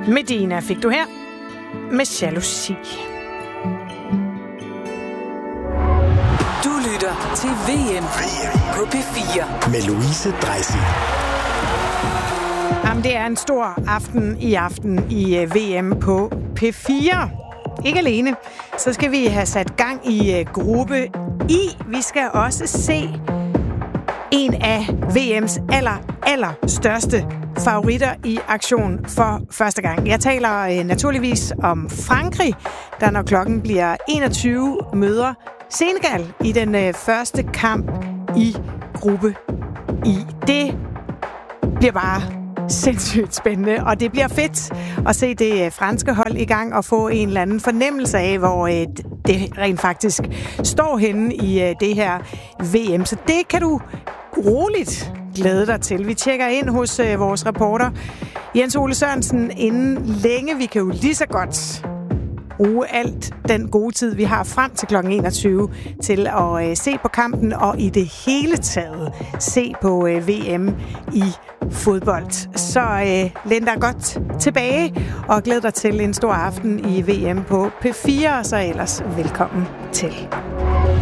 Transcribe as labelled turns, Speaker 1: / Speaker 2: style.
Speaker 1: Medina fik du her med jalousi.
Speaker 2: Du lytter til VM på P4
Speaker 3: med Louise Dreisig.
Speaker 1: Jamen, det er en stor aften i VM på P4. Ikke alene, så skal vi have sat gang i gruppe I. Vi skal også se en af VM's aller største favoritter i aktion for første gang. Jeg taler naturligvis om Frankrig, der når klokken bliver 21 møder Senegal i den første kamp i gruppe I. Det bliver bare sindssygt spændende, og det bliver fedt at se det franske hold i gang og få en eller anden fornemmelse af, hvor det rent faktisk står henne i det her VM. Så det kan du roligt glæde dig til. Vi tjekker ind hos vores reporter Jens Ole Sørensen inden længe. Vi kan jo lige så godt bruge alt den gode tid, vi har frem til kl. 21 til at se på kampen og i det hele taget se på VM i fodbold. Så læn dig godt tilbage og glæd dig til en stor aften i VM på P4, og så ellers velkommen til.